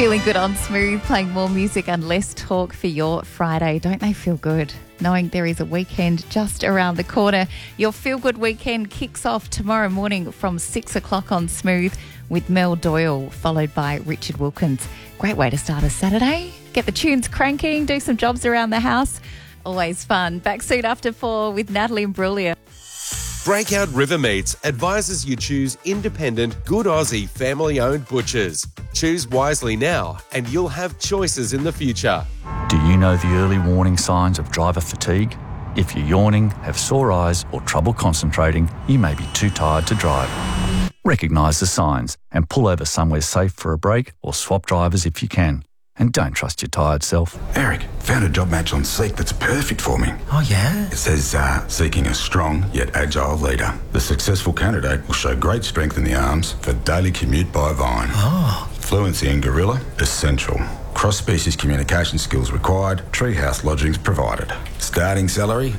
Feeling good on Smooth, playing more music and less talk for your Friday. Don't they feel good? Knowing there is a weekend just around the corner. Your Feel Good weekend kicks off tomorrow morning from 6 o'clock on Smooth with Mel Doyle, followed by Richard Wilkins. Great way to start a Saturday. Get the tunes cranking, do some jobs around the house. Always fun. Back soon after 4 with Natalie Imbruglia. Breakout River Meats advises you choose independent, good Aussie, family-owned butchers. Choose wisely now and you'll have choices in the future. Do you know the early warning signs of driver fatigue? If you're yawning, have sore eyes or trouble concentrating, you may be too tired to drive. Recognise the signs and pull over somewhere safe for a break or swap drivers if you can. And don't trust your tired self. Eric, found a job match on Seek that's perfect for me. Oh, yeah? It says, seeking a strong yet agile leader. The successful candidate will show great strength in the arms for daily commute by Vine. Oh. Fluency in Gorilla, essential. Cross-species communication skills required, treehouse lodgings provided. Starting salary,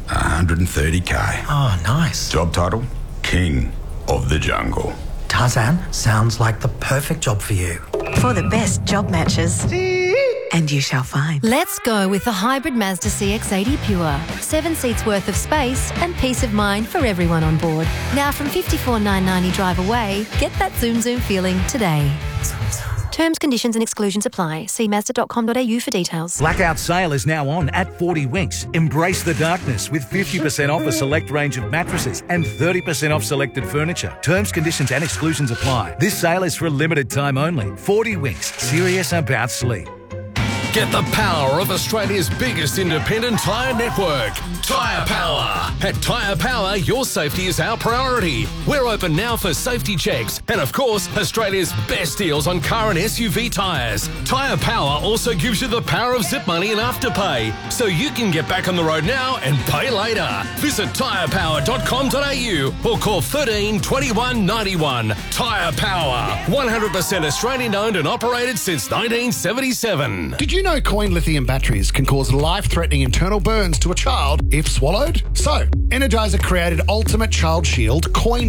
$130K. Oh, nice. Job title, King of the Jungle. Tarzan, sounds like the perfect job for you. For the best job matches. And you shall find. Let's go with the hybrid Mazda CX-80 Pure. 7 seats worth of space and peace of mind for everyone on board. Now from $54,990 drive away, get that zoom feeling today. Terms, conditions and exclusions apply. See Mazda.com.au for details. Blackout sale is now on at 40 Winks. Embrace the darkness with 50% off a select range of mattresses and 30% off selected furniture. Terms, conditions and exclusions apply. This sale is for a limited time only. 40 Winks. Serious about sleep. Get the power of Australia's biggest independent tyre network, Tyre Power. At Tyre Power, your safety is our priority. We're open now for safety checks and, of course, Australia's best deals on car and SUV tyres. Tyre Power also gives you the power of zip money and afterpay, so you can get back on the road now and pay later. Visit tyrepower.com.au or call 13 21 91. Tyre Power, 100% Australian owned and operated since 1977. Did you know coin lithium batteries can cause life-threatening internal burns to a child if swallowed? So, Energizer created Ultimate Child Shield Coin